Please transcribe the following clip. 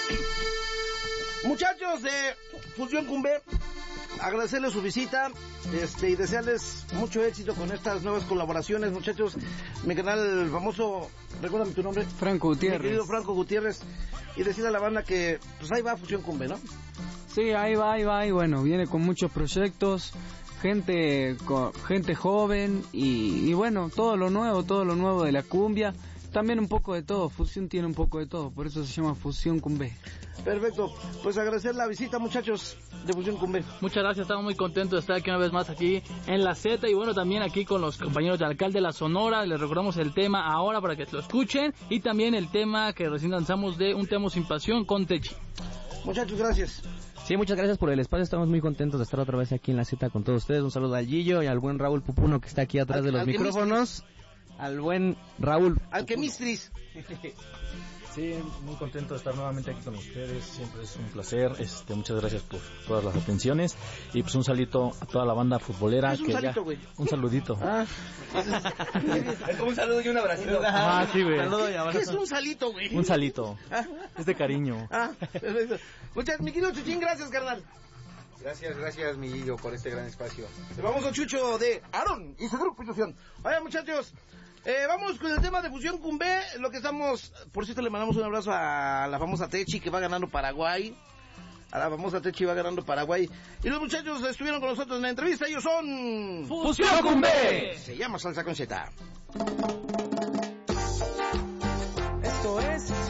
Muchachos de Fusión Cumbé, agradecerles su visita y desearles mucho éxito con estas nuevas colaboraciones, muchachos. Mi canal famoso, recuérdame tu nombre. Franco Gutiérrez. Mi querido Franco Gutiérrez. Y decirle a la banda que pues ahí va Fusión Cumbé, ¿no? Sí, ahí va, y bueno, viene con muchos proyectos, gente joven y bueno, todo lo nuevo de la cumbia. También un poco de todo, Fusión tiene un poco de todo, por eso se llama Fusión Cumbé. Perfecto, pues agradecer la visita, muchachos de Fusión Cumbé. Muchas gracias, estamos muy contentos de estar aquí una vez más aquí en la Z y bueno, también aquí con los compañeros de Alcalde de la Sonora. Les recordamos el tema ahora para que lo escuchen y también el tema que recién lanzamos de Un Tema Sin Pasión con Techi. Muchachos, gracias. Sí, muchas gracias por el espacio, estamos muy contentos de estar otra vez aquí en la Z con todos ustedes. Un saludo al Gillo y al buen Raúl Pupuno que está aquí atrás de los micrófonos. Al buen Raúl. Alquemistris. Sí, muy contento de estar nuevamente aquí con ustedes, siempre es un placer, muchas gracias por todas las atenciones y pues un saludito a toda la banda futbolera. ¿Qué es un salito, güey? Un saludito. Un saludo y un abracito. Sí, güey. ¿Qué es un salito, güey? Un salito. Es de cariño. Perfecto. Muchas, mi querido Chuchín, gracias, carnal. Gracias, mi Guillo, por este gran espacio. Vamos a Chucho de Aarón y su grupo Fusión. Oigan, muchachos, vamos con el tema de Fusión Cumbé. Lo que estamos, por cierto, le mandamos un abrazo a la famosa Techi que va ganando Paraguay. A la famosa Techi va ganando Paraguay. Y los muchachos estuvieron con nosotros en la entrevista. Ellos son Fusión Cumbé. Se llama Salsa con Z. Esto es